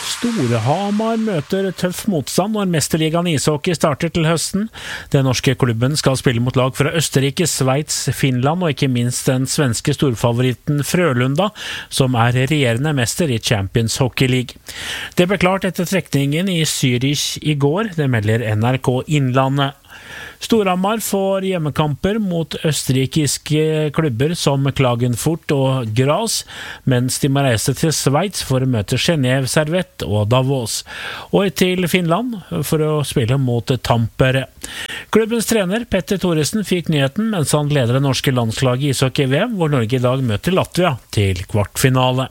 Storhamar møter tøff motstand når Mesterligaen ishockey starter til høsten. Den norske klubben skal spille mot lag fra Østerrike, Sveits, Finland og ikke minst den svenske storfavoritten Frølunda, som er regjerende mester i Champions Hockey League. Det ble klart etter trekningen i Zürich i går, det melder NRK Innlandet. Storhamar får hjemmekamper mot østerrikiske klubber som Klagenfurt og Graz, mens de må reise til Sveits for å møte Genève Servette og Davos, og til Finland for å spille mot Tampere. Klubbens trener Petter Thoresen fikk nyheten mens han leder det norske landslaget i ishockey-VM, hvor Norge i dag møter Latvia til kvartfinale.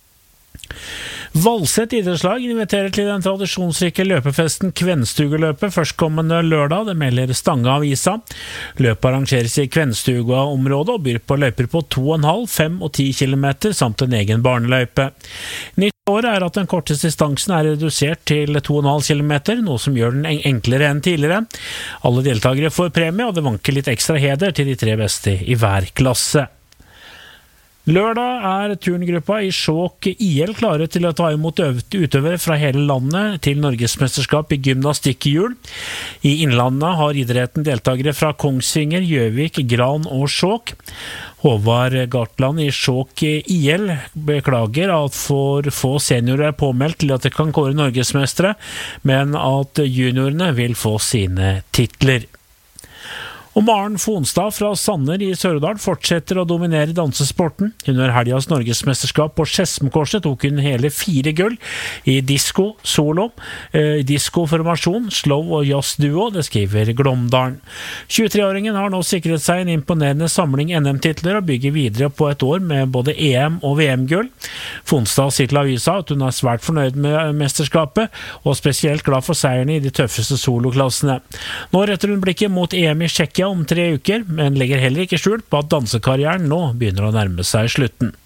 Valset idrettslag inviterer til den tradisjonsrike løpefesten Kvenstugeløpet førstkommende lørdag, det melder Stange Avisa. Løpet arrangeres i Kvenstuga-området og byr på løyper på 2,5, 5 og 10 kilometer samt en egen barneløype. Nytt år er at den korteste distansen er redusert til 2,5 kilometer, noe som gjør den enklere enn tidligere. Alle deltakere får premie, og det vanker litt ekstra heder til de 3 beste i hver klasse. Lørdag er turngruppa i Skjåk IL klare til å ta imot utøvere fra hele landet til Norgesmesterskap i gymnastikkhjul. I Innlandet har idretten deltakere fra Kongsvinger, Gjøvik, Gran og Skjåk. Håvard Gartland i Skjåk IL beklager at for få seniorer er påmeldt til at de kan kåre norgesmestere, men at juniorene vil få sine titler. Og Maren Fonstad fra Sanner i Sør-Odal fortsetter å dominere dansesporten. Under helgas norgesmesterskap på Skedsmokorset tok hun hele 4 gull i disco, solo, disco-formasjon, slow og jazz-duo, det skriver Glåmdalen. 23-åringen har nå sikret seg en imponerende samling NM-titler og bygger videre på et år med både EM- og VM-gull. Fonstad sier til avisa at hun er svært fornøyd med mesterskapet, og spesielt glad for seierne i de tøffeste soloklassene. Nå retter hun blikket mot EM i Tsjekkia om 3 uker, men legger heller ikke skjul på at dansekarrieren nå begynner å nærme seg slutten.